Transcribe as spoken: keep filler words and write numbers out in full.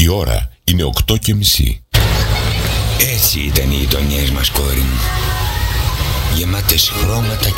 Η ώρα είναι οκτώ και μισή. Έτσι ήταν οι γειτονιές μας, κόρη μου. Γεμάτες χρώματα